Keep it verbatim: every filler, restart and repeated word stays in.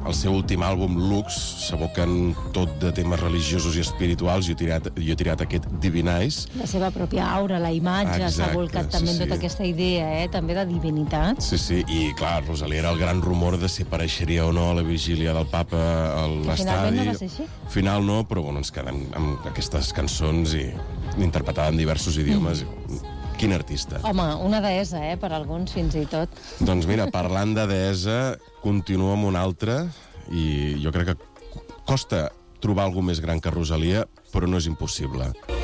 el seu últim àlbum, Lux, s'aboquen tot de temes religiosos i espirituals. Jo he tirat, jo he tirat aquest Divinize. La seva pròpia aura, la imatge, s'ha volcat també sí, en tota sí. aquesta idea, eh? també de divinitat. Sí, sí, i clar, Rosalía era el gran rumor de si apareixeria o no a la vigília del papa a l'estadi. Finalment no va ser així? Final no, però bueno, ens quedem amb aquestes cançons i interpretada en diversos idiomes. Mm. Quin artista. Home, una deessa, eh, per alguns fins i tot. Doncs mira, parlant de deessa, continua amb una altra, i jo crec que costa trobar algú més gran que Rosalía, però no és impossible.